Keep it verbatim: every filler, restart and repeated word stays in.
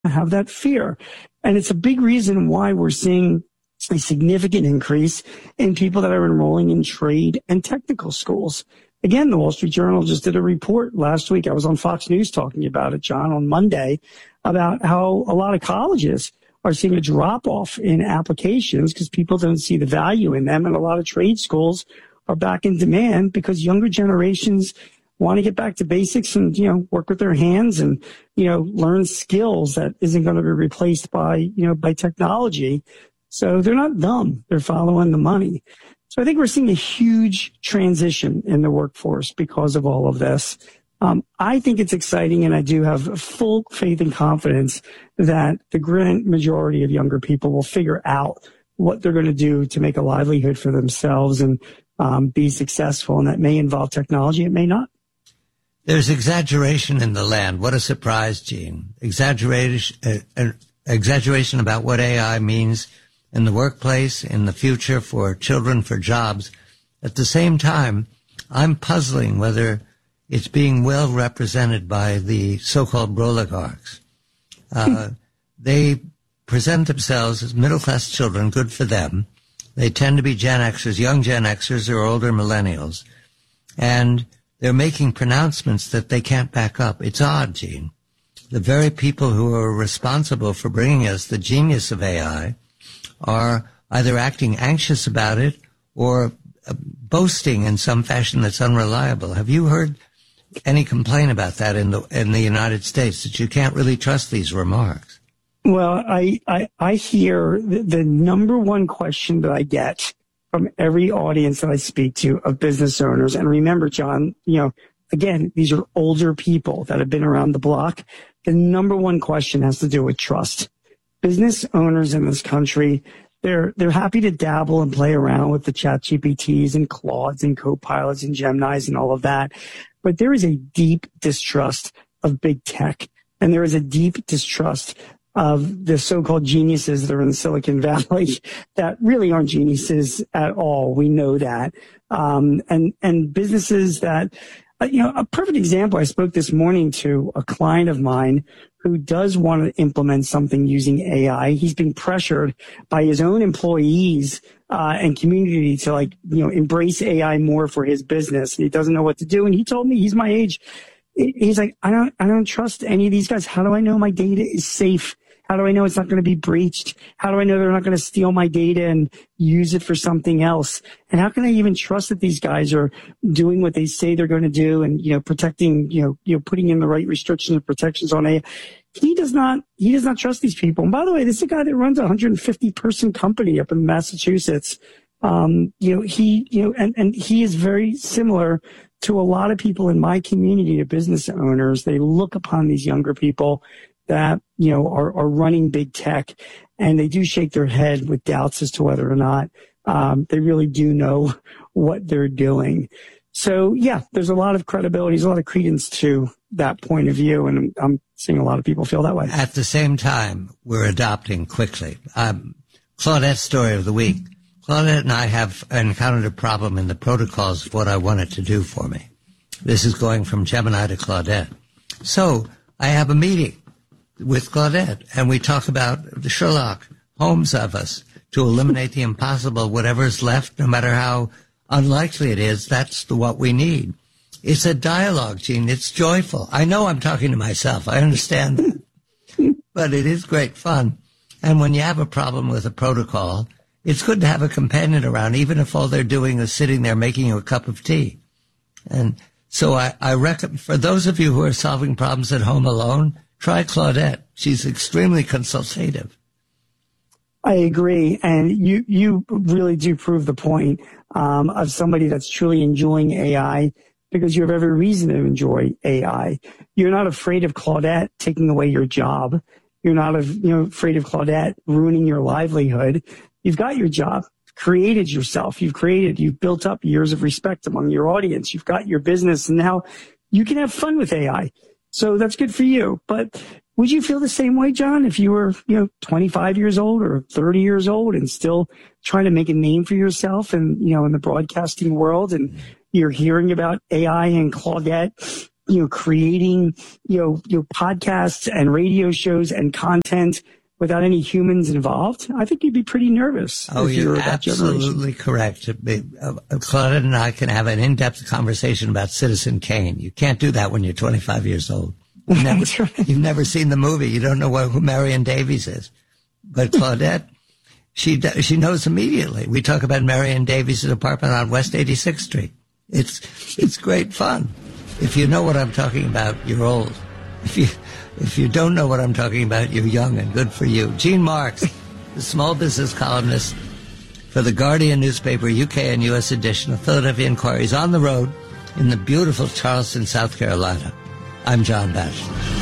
have that fear. And it's a big reason why we're seeing a significant increase in people that are enrolling in trade and technical schools. Again, the Wall Street Journal just did a report last week. I was on Fox News talking about it, John, on Monday, about how a lot of colleges are seeing a drop-off in applications because people don't see the value in them. And a lot of trade schools are back in demand because younger generations want to get back to basics and, you know, work with their hands and, you know, learn skills that isn't going to be replaced by, you know, by technology. So they're not dumb. They're following the money. So I think we're seeing a huge transition in the workforce because of all of this. Um, I think it's exciting, and I do have full faith and confidence that the great majority of younger people will figure out what they're going to do to make a livelihood for themselves and um, be successful. And that may involve technology. It may not. There's exaggeration in the land. What a surprise, Gene. Exaggeration, uh, uh, exaggeration about what A I means in the workplace, in the future, for children, for jobs. At the same time, I'm puzzling whether it's being well represented by the so-called oligarchs. Uh, they present themselves as middle-class children, good for them. They tend to be Gen Xers, young Gen Xers or older millennials. And they're making pronouncements that they can't back up. It's odd, Gene. The very people who are responsible for bringing us the genius of A I are either acting anxious about it or uh, boasting in some fashion that's unreliable. Have you heard any complaint about that in the in the United States, that you can't really trust these remarks? Well, I I, I hear the, the number one question that I get from every audience that I speak to of business owners. And remember, John, you know, again, these are older people that have been around the block. The number one question has to do with trust. Business owners in this country, they're they're happy to dabble and play around with the Chat G P Ts and Claudes and Copilots and Geminis and all of that. But there is a deep distrust of big tech, and there is a deep distrust of the so-called geniuses that are in Silicon Valley that really aren't geniuses at all. We know that. Um, and, and businesses that, uh, you know, a perfect example, I spoke this morning to a client of mine who does want to implement something using A I. He's being pressured by his own employees uh, and community to, like, you know, embrace A I more for his business. And he doesn't know what to do. And he told me, he's my age. He's like, I don't, I don't trust any of these guys. How do I know my data is safe? How do I know it's not going to be breached? How do I know they're not going to steal my data and use it for something else? And how can I even trust that these guys are doing what they say they're going to do and, you know, protecting, you know, you know, putting in the right restrictions and protections on A I? He does not, he does not trust these people. And by the way, this is a guy that runs a one hundred fifty person company up in Massachusetts. Um, you know, he, you know, and, and he is very similar to a lot of people in my community, to business owners. They look upon these younger people that, you know, are, are running big tech, and they do shake their head with doubts as to whether or not um, they really do know what they're doing. So, yeah, there's a lot of credibility, there's a lot of credence to that point of view, and I'm, I'm seeing a lot of people feel that way. At the same time, we're adopting quickly. Um, Claudette's story of the week. Claudette and I have encountered a problem in the protocols of what I want it to do for me. This is going from Gemini to Claudette. So I have a meeting with Claudette, and we talk about the Sherlock Holmes of us to eliminate the impossible. Whatever's left, no matter how unlikely it is, that's the, what we need. It's a dialogue, Gene. It's joyful. I know I'm talking to myself. I understand that. But it is great fun. And when you have a problem with a protocol, it's good to have a companion around, even if all they're doing is sitting there making you a cup of tea. And so I, I recommend, for those of you who are solving problems at home alone, try Claudette. She's extremely consultative. I agree. And you, you really do prove the point um, of somebody that's truly enjoying A I, because you have every reason to enjoy A I. You're not afraid of Claudette taking away your job. You're not of, you know, afraid of Claudette ruining your livelihood. You've got your job, created yourself. You've created, you've built up years of respect among your audience. You've got your business, and now you can have fun with A I. So that's good for you. But would you feel the same way, John, if you were, you know, twenty-five years old or thirty years old and still trying to make a name for yourself and, you know, in the broadcasting world, and you're hearing about A I and Claudette you know, creating, you know, you know, podcasts and radio shows and content without any humans involved, I think you'd be pretty nervous. Oh, if you're you absolutely correct. Uh, Claudette and I can have an in-depth conversation about Citizen Kane. You can't do that when you're twenty-five years old. You've never, right. you've never seen the movie. You don't know what, who Marion Davies is. But Claudette, she she knows immediately. We talk about Marion Davies' apartment on West eighty-sixth Street. It's it's great fun. If you know what I'm talking about, you're old. If you if you don't know what I'm talking about, you're young, and good for you. Gene Marks, the small business columnist for the Guardian newspaper, U K and U S edition of Philadelphia Inquiry, is on the road in the beautiful Charleston, South Carolina. I'm John Batchelor.